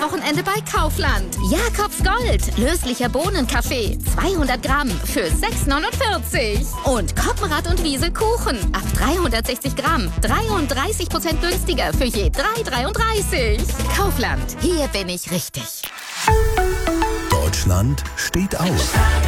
Wochenende bei Kaufland. Jakobs Gold, löslicher Bohnenkaffee, 200 Gramm für 6,49. Und Koppenrad und Wiesel Kuchen, ab 360 Gramm, 33% günstiger für je 3,33. Kaufland, hier bin ich richtig. Deutschland steht auf.